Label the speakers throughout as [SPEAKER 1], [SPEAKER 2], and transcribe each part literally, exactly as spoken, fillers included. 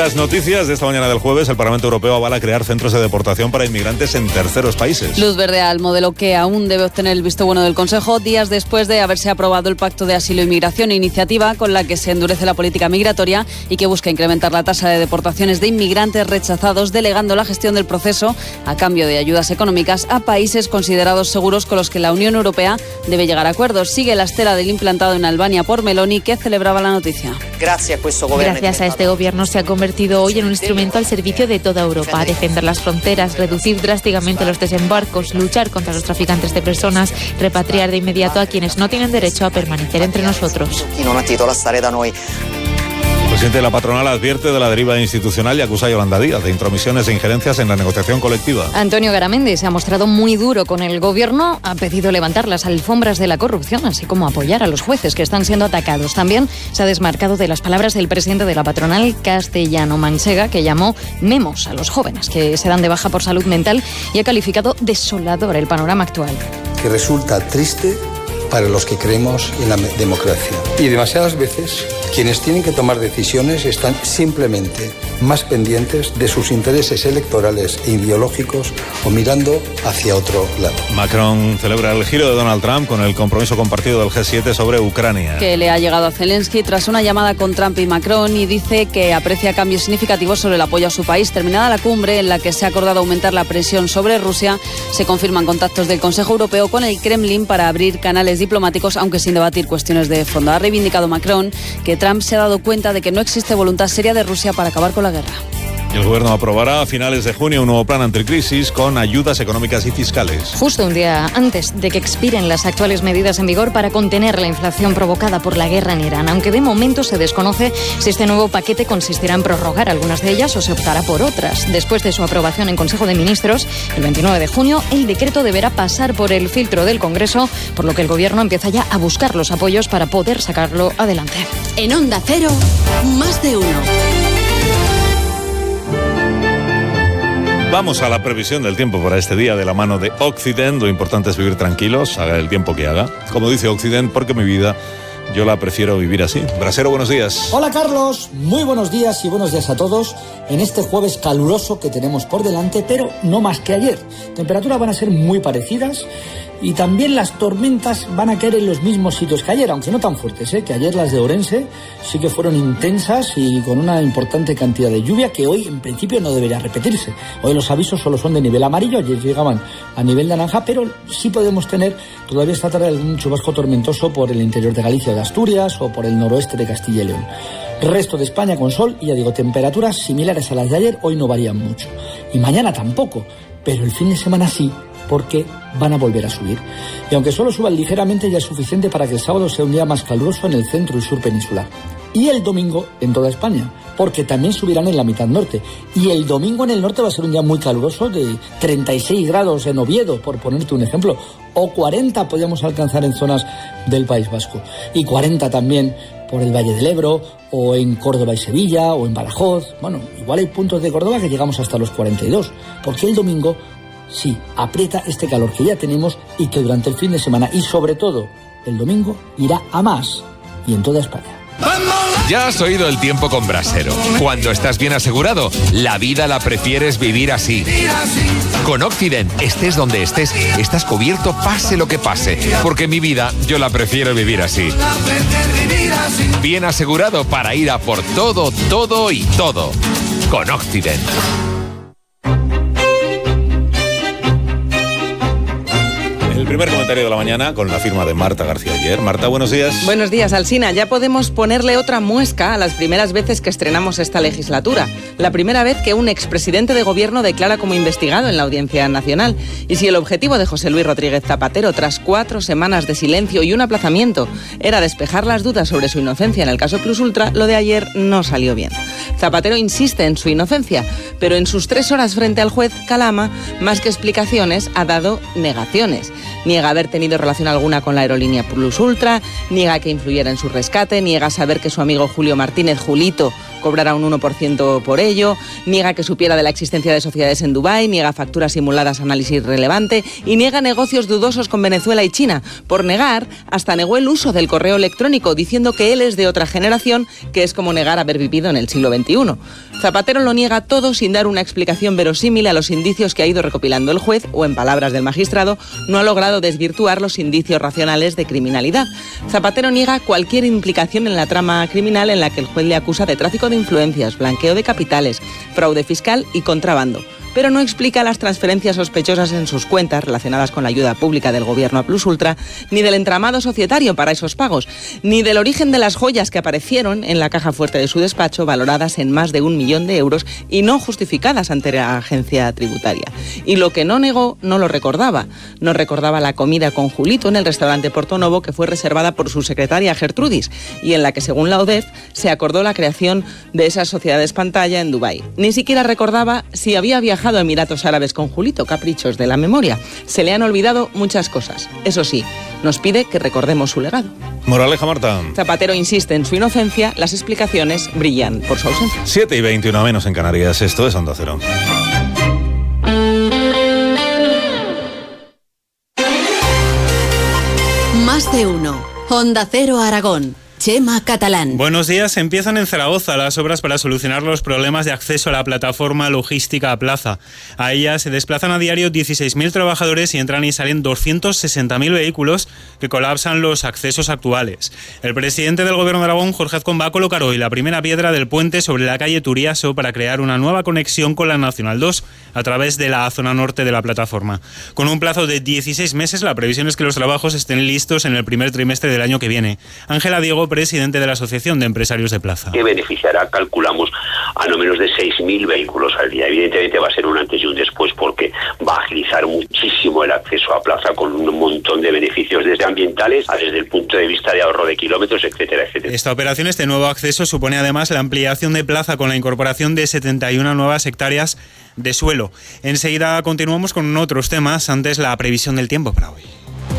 [SPEAKER 1] otras noticias de esta mañana del jueves, el Parlamento Europeo avala crear centros de deportación para inmigrantes en terceros países.
[SPEAKER 2] Luz verde al modelo que aún debe obtener el visto bueno del Consejo, días después de haberse aprobado el Pacto de Asilo e Inmigración, iniciativa con la que se endurece la política migratoria y que busca incrementar la tasa de deportaciones de inmigrantes rechazados, delegando la gestión del proceso a cambio de ayudas económicas a países considerados seguros con los que la Unión Europea debe llegar a acuerdos. Sigue la estela del implantado en Albania por Meloni, que celebraba la noticia.
[SPEAKER 3] Gracias a este gobierno se ha convertido hoy en un instrumento al servicio de toda Europa. Defender las fronteras, reducir drásticamente los desembarcos, luchar contra los traficantes de personas, repatriar de inmediato a quienes no tienen derecho a permanecer entre nosotros.
[SPEAKER 1] El presidente de la patronal advierte de la deriva institucional y acusa a Yolanda Díaz de intromisiones e injerencias en la negociación colectiva.
[SPEAKER 4] Antonio Garamendi se ha mostrado muy duro con el gobierno, ha pedido levantar las alfombras de la corrupción, así como apoyar a los jueces que están siendo atacados. También se ha desmarcado de las palabras del presidente de la patronal, Castellano Mansega, que llamó memos a los jóvenes que se dan de baja por salud mental y ha calificado desolador el panorama actual.
[SPEAKER 5] Que resulta triste para los que creemos en la democracia. Y demasiadas veces quienes tienen que tomar decisiones están simplemente más pendientes de sus intereses electorales e ideológicos o mirando hacia otro lado.
[SPEAKER 1] Macron celebra el giro de Donald Trump con el compromiso compartido del G siete sobre Ucrania.
[SPEAKER 2] Que le ha llegado a Zelensky tras una llamada con Trump y Macron, y dice que aprecia cambios significativos sobre el apoyo a su país. Terminada la cumbre en la que se ha acordado aumentar la presión sobre Rusia, se confirman contactos del Consejo Europeo con el Kremlin para abrir canales diplomáticos, aunque sin debatir cuestiones de fondo. Ha reivindicado Macron que Trump se ha dado cuenta de que no existe voluntad seria de Rusia para acabar con la guerra.
[SPEAKER 1] El gobierno aprobará a finales de junio un nuevo plan anticrisis con ayudas económicas y fiscales.
[SPEAKER 4] Justo un día antes de que expiren las actuales medidas en vigor para contener la inflación provocada por la guerra en Irán, aunque de momento se desconoce si este nuevo paquete consistirá en prorrogar algunas de ellas o se optará por otras. Después de su aprobación en Consejo de Ministros, el veintinueve de junio, el decreto deberá pasar por el filtro del Congreso, por lo que el gobierno empieza ya a buscar los apoyos para poder sacarlo adelante.
[SPEAKER 6] En Onda Cero, más de uno.
[SPEAKER 1] Vamos a la previsión del tiempo para este día de la mano de Occident. Lo importante es vivir tranquilos, haga el tiempo que haga. Como dice Occident, porque mi vida yo la prefiero vivir así. Brasero, buenos días.
[SPEAKER 7] Hola Carlos, muy buenos días y buenos días a todos en este jueves caluroso que tenemos por delante, pero no más que ayer. Temperaturas van a ser muy parecidas y también las tormentas van a caer en los mismos sitios que ayer, aunque no tan fuertes, ¿eh? Que ayer las de Orense sí que fueron intensas y con una importante cantidad de lluvia que hoy en principio no debería repetirse. Hoy los avisos solo son de nivel amarillo, ayer llegaban a nivel naranja, pero sí podemos tener todavía esta tarde algún chubasco tormentoso por el interior de Galicia o de Asturias o por el noroeste de Castilla y León. Resto de España con sol y ya digo, temperaturas similares a las de ayer, hoy no varían mucho. Y mañana tampoco, pero el fin de semana sí, porque van a volver a subir. Y aunque solo suban ligeramente, ya es suficiente para que el sábado sea un día más caluroso en el centro y sur peninsular. Y el domingo en toda España, porque también subirán en la mitad norte. Y el domingo en el norte va a ser un día muy caluroso, de treinta y seis grados en Oviedo, por ponerte un ejemplo, o cuarenta podríamos alcanzar en zonas del País Vasco, y cuarenta también por el Valle del Ebro, o en Córdoba y Sevilla, o en Badajoz. Bueno, igual hay puntos de Córdoba que llegamos hasta los cuarenta y dos, porque el domingo sí aprieta este calor que ya tenemos y que durante el fin de semana, y sobre todo el domingo, irá a más, y en toda España.
[SPEAKER 8] Ya has oído el tiempo con Brasero. Cuando estás bien asegurado, la vida la prefieres vivir así. Con Occident, estés donde estés, estás cubierto pase lo que pase. Porque mi vida, yo la prefiero vivir así. Bien asegurado para ir a por todo, todo y todo. Con Occident.
[SPEAKER 1] El primer comentario de la mañana con la firma de Marta García Ayer. Marta, buenos días.
[SPEAKER 9] Buenos días, Alsina. Ya podemos ponerle otra muesca a las primeras veces que estrenamos esta legislatura. La primera vez que un expresidente de gobierno declara como investigado en la Audiencia Nacional. Y si el objetivo de José Luis Rodríguez Zapatero, tras cuatro semanas de silencio y un aplazamiento, era despejar las dudas sobre su inocencia en el caso Plus Ultra, lo de ayer no salió bien. Zapatero insiste en su inocencia, pero en sus tres horas frente al juez Calama, más que explicaciones, ha dado negaciones. Niega haber tenido relación alguna con la aerolínea Plus Ultra, niega que influyera en su rescate, niega saber que su amigo Julio Martínez, Julito, cobrará un uno por ciento por ello, niega que supiera de la existencia de sociedades en Dubái, niega facturas simuladas a análisis relevante y niega negocios dudosos con Venezuela y China. Por negar, hasta negó el uso del correo electrónico, diciendo que él es de otra generación, que es como negar haber vivido en el siglo veintiuno. Zapatero lo niega todo sin dar una explicación verosímil a los indicios que ha ido recopilando el juez o, en palabras del magistrado, no ha logrado desvirtuar los indicios racionales de criminalidad. Zapatero niega cualquier implicación en la trama criminal en la que el juez le acusa de tráfico de influencias, blanqueo de capitales, fraude fiscal y contrabando, pero no explica las transferencias sospechosas en sus cuentas relacionadas con la ayuda pública del gobierno a Plus Ultra, ni del entramado societario para esos pagos, ni del origen de las joyas que aparecieron en la caja fuerte de su despacho, valoradas en más de un millón de euros y no justificadas ante la agencia tributaria. Y lo que no negó, no lo recordaba. No recordaba la comida con Julito en el restaurante Portonovo, que fue reservada por su secretaria Gertrudis, y en la que, según la O D E F, se acordó la creación de esas sociedades pantalla en Dubái. Ni siquiera recordaba si había viajado a Emiratos Árabes con Julito, caprichos de la memoria. Se le han olvidado muchas cosas. Eso sí, nos pide que recordemos su legado.
[SPEAKER 1] Moraleja, Marta.
[SPEAKER 9] Zapatero insiste en su inocencia, las explicaciones brillan por su ausencia.
[SPEAKER 1] siete y veintiuno menos en Canarias, esto es Onda Cero.
[SPEAKER 6] Más de uno. Onda Cero Aragón. Chema Catalán.
[SPEAKER 10] Buenos días. Empiezan en Zaragoza las obras para solucionar los problemas de acceso a la plataforma logística Plaza. A ella se desplazan a diario dieciséis mil trabajadores y entran y salen doscientos sesenta mil vehículos que colapsan los accesos actuales. El presidente del Gobierno de Aragón, Jorge Azcón, va a colocar hoy la primera piedra del puente sobre la calle Turiaso para crear una nueva conexión con la Nacional dos a través de la zona norte de la plataforma. Con un plazo de dieciséis meses, la previsión es que los trabajos estén listos en el primer trimestre del año que viene. Ángela Diego, presidente de la Asociación de Empresarios de Plaza.
[SPEAKER 11] Que beneficiará, calculamos, a no menos de seis mil vehículos al día. Evidentemente va a ser un antes y un después porque va a agilizar muchísimo el acceso a Plaza con un montón de beneficios desde ambientales a desde el punto de vista de ahorro de kilómetros, etcétera, etcétera.
[SPEAKER 10] Esta operación, este nuevo acceso, supone además la ampliación de Plaza con la incorporación de setenta y una nuevas hectáreas de suelo. Enseguida continuamos con otros temas, antes la previsión del tiempo para hoy.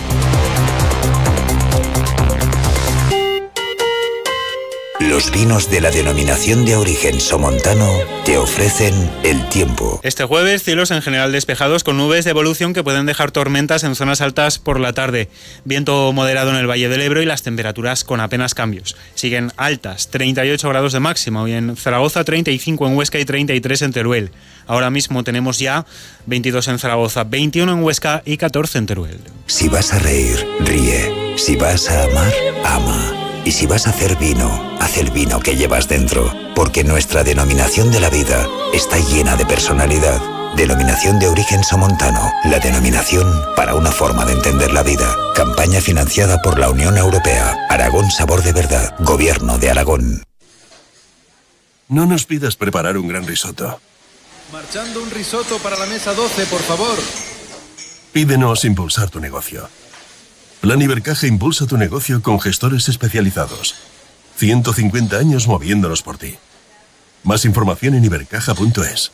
[SPEAKER 12] Los vinos de la denominación de origen somontano te ofrecen el tiempo.
[SPEAKER 10] Este jueves, cielos en general despejados con nubes de evolución que pueden dejar tormentas en zonas altas por la tarde. Viento moderado en el Valle del Ebro y las temperaturas con apenas cambios. Siguen altas, treinta y ocho grados de máxima. Hoy en Zaragoza, treinta y cinco en Huesca y treinta y tres en Teruel. Ahora mismo tenemos ya veintidós en Zaragoza, veintiuno en Huesca y catorce en Teruel.
[SPEAKER 12] Si vas a reír, ríe. Si vas a amar, ama. Y si vas a hacer vino, haz el vino que llevas dentro, porque nuestra denominación de la vida está llena de personalidad. Denominación de origen somontano, la denominación para una forma de entender la vida. Campaña financiada por la Unión Europea. Aragón Sabor de Verdad. Gobierno de Aragón.
[SPEAKER 13] No nos pidas preparar un gran risotto.
[SPEAKER 14] Marchando un risotto para la mesa doce, por favor.
[SPEAKER 13] Pídenos impulsar tu negocio. Plan Ibercaja impulsa tu negocio con gestores especializados. ciento cincuenta años moviéndonos por ti. Más información en ibercaja punto es.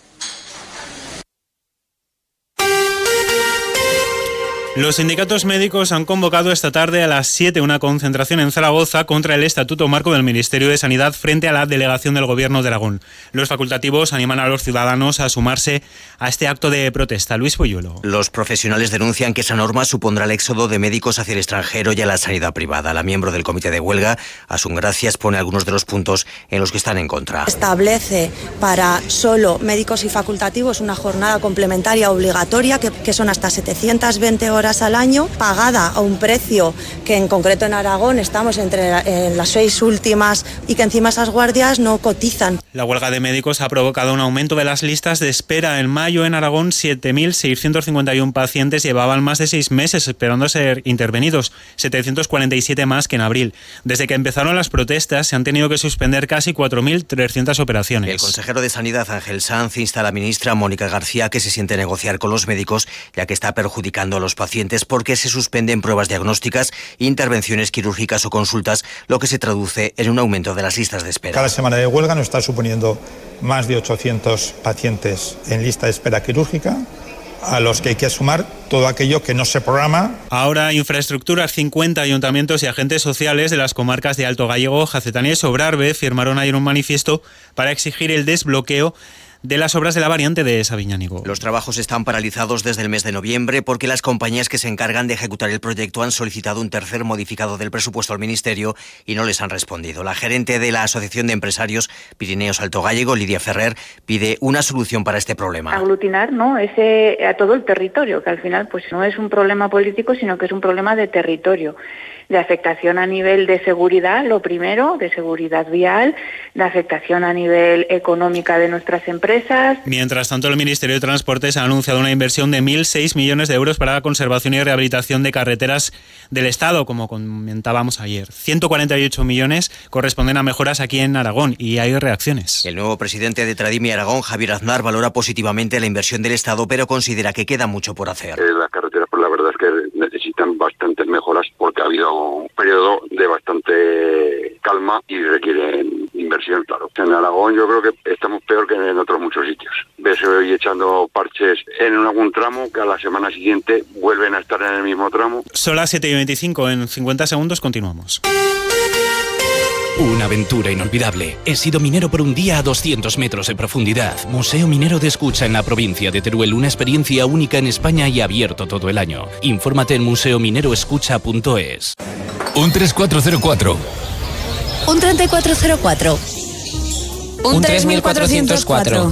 [SPEAKER 10] Los sindicatos médicos han convocado esta tarde a las siete una concentración en Zaragoza contra el Estatuto Marco del Ministerio de Sanidad frente a la delegación del Gobierno de Aragón. Los facultativos animan a los ciudadanos a sumarse a este acto de protesta. Luis Polluelo.
[SPEAKER 15] Los profesionales denuncian que esa norma supondrá el éxodo de médicos hacia el extranjero y a la sanidad privada. La miembro del comité de huelga, Asun Gracias, pone algunos de los puntos en los que están en contra.
[SPEAKER 16] Establece para solo médicos y facultativos una jornada complementaria obligatoria que, que son hasta setecientas veinte horas al año, pagada a un precio que en concreto en Aragón estamos entre en las seis últimas y que encima esas guardias no cotizan.
[SPEAKER 10] La huelga de médicos ha provocado un aumento de las listas de espera. En mayo en Aragón siete mil seiscientos cincuenta y uno pacientes llevaban más de seis meses esperando ser intervenidos, setecientos cuarenta y siete más que en abril. Desde que empezaron las protestas se han tenido que suspender casi cuatro mil trescientas operaciones.
[SPEAKER 15] El consejero de Sanidad, Ángel Sanz, insta a la ministra Mónica García que se siente a negociar con los médicos, ya que está perjudicando a los pacientes porque se suspenden pruebas diagnósticas, intervenciones quirúrgicas o consultas, lo que se traduce en un aumento de las listas de espera.
[SPEAKER 17] Cada semana de huelga nos está suponiendo más de ochocientos pacientes en lista de espera quirúrgica, a los que hay que sumar todo aquello que no se programa.
[SPEAKER 10] Ahora, Infraestructuras, cincuenta ayuntamientos y agentes sociales de las comarcas de Alto Gállego, Jacetania y Sobrarbe firmaron ayer un manifiesto para exigir el desbloqueo de las obras de la variante de Sabiñánigo.
[SPEAKER 15] Los trabajos están paralizados desde el mes de noviembre porque las compañías que se encargan de ejecutar el proyecto han solicitado un tercer modificado del presupuesto al Ministerio y no les han respondido. La gerente de la Asociación de Empresarios Pirineos Alto Gállego, Lidia Ferrer, pide una solución para este problema.
[SPEAKER 18] Aglutinar, ¿no?, ese, a todo el territorio, que al final pues no es un problema político, sino que es un problema de territorio, de afectación a nivel de seguridad, lo primero, de seguridad vial, de afectación a nivel económica de nuestras empresas.
[SPEAKER 10] Mientras tanto, el Ministerio de Transportes ha anunciado una inversión de mil seis millones de euros para la conservación y rehabilitación de carreteras del Estado, como comentábamos ayer. ciento cuarenta y ocho millones corresponden a mejoras aquí en Aragón y hay reacciones.
[SPEAKER 15] El nuevo presidente de Tradimi Aragón, Javier Aznar, valora positivamente la inversión del Estado, pero considera que queda mucho por hacer.
[SPEAKER 19] Eh, las carreteras, pues la verdad es que necesitan bastantes mejoras porque ha habido un periodo de bastante calma y requieren inversión, claro. En Aragón yo creo que estamos peor que en otros muchos sitios. Ves hoy echando parches en algún tramo que a la semana siguiente vuelven a estar en el mismo tramo.
[SPEAKER 10] Son las siete y veinticinco, en cincuenta segundos continuamos.
[SPEAKER 20] Una aventura inolvidable. He sido minero por un día a doscientos metros de profundidad. Museo Minero de Escucha en la provincia de Teruel. Una experiencia única en España y abierto todo el año. Infórmate en museo minero escucha punto es.
[SPEAKER 21] Un tres cuatro cero cuatro.
[SPEAKER 22] Un treinta y cuatro cero cuatro.
[SPEAKER 21] Un tres mil cuatrocientos cuatro.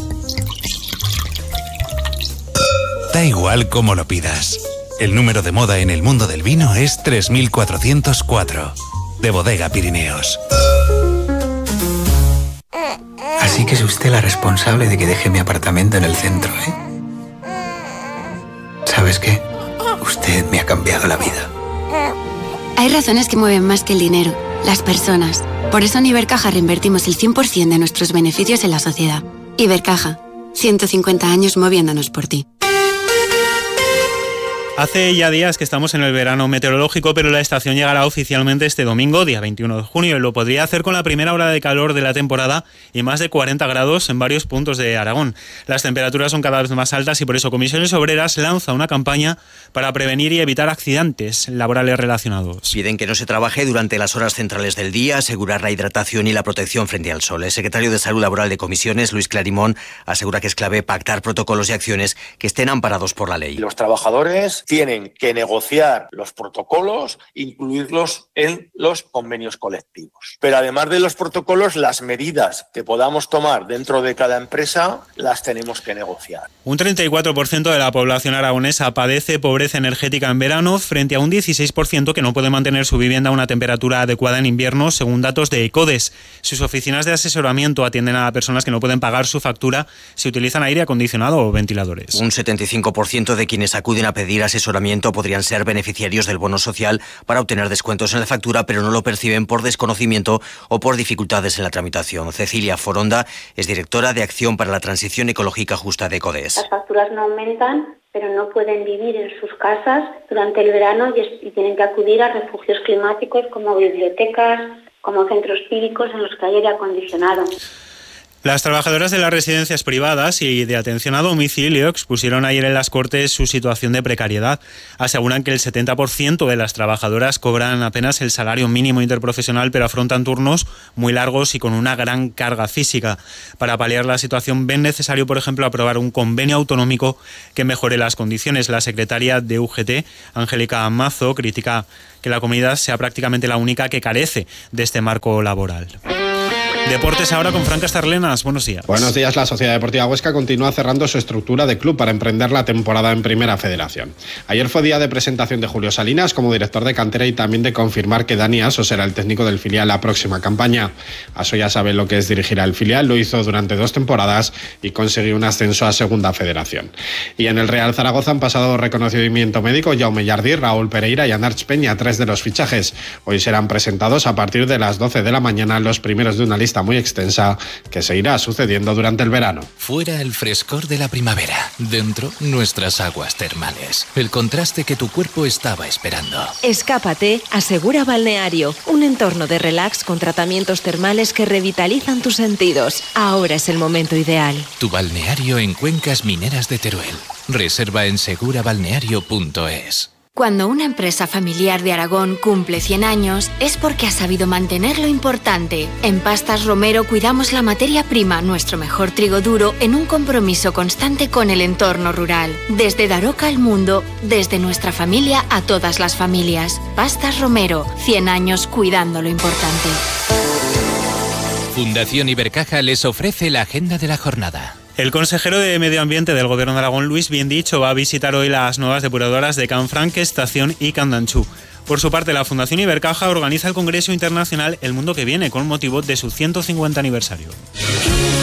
[SPEAKER 23] Da igual cómo lo pidas. El número de moda en el mundo del vino es tres mil cuatrocientos cuatro. De Bodega Pirineos.
[SPEAKER 24] Así que es usted la responsable de que deje mi apartamento en el centro, ¿eh? ¿Sabes qué? Usted me ha cambiado la vida.
[SPEAKER 25] Hay razones que mueven más que el dinero, las personas. Por eso en Ibercaja reinvertimos el cien por ciento de nuestros beneficios en la sociedad. Ibercaja, ciento cincuenta años moviéndonos por ti.
[SPEAKER 10] Hace ya días que estamos en el verano meteorológico, pero la estación llegará oficialmente este domingo, día veintiuno de junio, y lo podría hacer con la primera hora de calor de la temporada y más de cuarenta grados en varios puntos de Aragón. Las temperaturas son cada vez más altas y por eso Comisiones Obreras lanza una campaña para prevenir y evitar accidentes laborales relacionados.
[SPEAKER 15] Piden que no se trabaje durante las horas centrales del día, asegurar la hidratación y la protección frente al sol. El secretario de Salud Laboral de Comisiones, Luis Clarimón, asegura que es clave pactar protocolos y acciones que estén amparados por la ley.
[SPEAKER 26] Los trabajadores tienen que negociar los protocolos, incluirlos en los convenios colectivos. Pero además de los protocolos, las medidas que podamos tomar dentro de cada empresa las tenemos que negociar.
[SPEAKER 10] Un treinta y cuatro por ciento de la población aragonesa padece pobreza energética en verano frente a un dieciséis por ciento que no puede mantener su vivienda a una temperatura adecuada en invierno, según datos de ECODES. Sus oficinas de asesoramiento atienden a personas que no pueden pagar su factura si utilizan aire acondicionado o ventiladores.
[SPEAKER 15] Un setenta y cinco por ciento de quienes acuden a pedir asesoramiento podrían ser beneficiarios del bono social para obtener descuentos en la factura, pero no lo perciben por desconocimiento o por dificultades en la tramitación. Cecilia Foronda es directora de Acción para la Transición Ecológica Justa de ECODES.
[SPEAKER 27] Las facturas no aumentan, pero no pueden vivir en sus casas durante el verano y, es, y tienen que acudir a refugios climáticos como bibliotecas, como centros cívicos en los que hay aire acondicionado.
[SPEAKER 10] Las trabajadoras de las residencias privadas y de atención a domicilio expusieron ayer en las Cortes su situación de precariedad. Aseguran que el setenta por ciento de las trabajadoras cobran apenas el salario mínimo interprofesional, pero afrontan turnos muy largos y con una gran carga física. Para paliar la situación ven necesario, por ejemplo, aprobar un convenio autonómico que mejore las condiciones. La secretaria de U G T, Angélica Mazo, critica que la comunidad sea prácticamente la única que carece de este marco laboral. Deportes ahora con Fran Castarlenas. Buenos días.
[SPEAKER 28] Buenos días. La Sociedad Deportiva Huesca continúa cerrando su estructura de club para emprender la temporada en Primera Federación. Ayer fue día de presentación de Julio Salinas como director de cantera y también de confirmar que Dani Aso será el técnico del filial la próxima campaña. Aso ya sabe lo que es dirigir al filial, lo hizo durante dos temporadas y consiguió un ascenso a Segunda Federación. Y en el Real Zaragoza han pasado reconocimiento médico Jaume Jardí, Raúl Pereira y Anarch Peña, tres de los fichajes. Hoy serán presentados a partir de las doce de la mañana los primeros de una lista muy extensa que se irá sucediendo durante el verano.
[SPEAKER 20] Fuera el frescor de la primavera, dentro nuestras aguas termales, el contraste que tu cuerpo estaba esperando.
[SPEAKER 22] Escápate a Segura Balneario, un entorno de relax con tratamientos termales que revitalizan tus sentidos. Ahora es el momento ideal.
[SPEAKER 20] Tu balneario en Cuencas Mineras de Teruel. Reserva en segurabalneario punto es.
[SPEAKER 1] Cuando una empresa familiar de Aragón cumple cien años, es porque ha sabido mantener lo importante. En Pastas Romero cuidamos la materia prima, nuestro mejor trigo duro, en un compromiso constante con el entorno rural. Desde Daroca al mundo, desde nuestra familia a todas las familias. Pastas Romero, cien años cuidando lo importante.
[SPEAKER 20] Fundación Ibercaja les ofrece la agenda de la jornada.
[SPEAKER 10] El consejero de Medio Ambiente del Gobierno de Aragón, Luis Biendicho, va a visitar hoy las nuevas depuradoras de Canfranc, Estación y Candanchú. Por su parte, la Fundación Ibercaja organiza el Congreso Internacional El Mundo que Viene con motivo de su ciento cincuenta aniversario.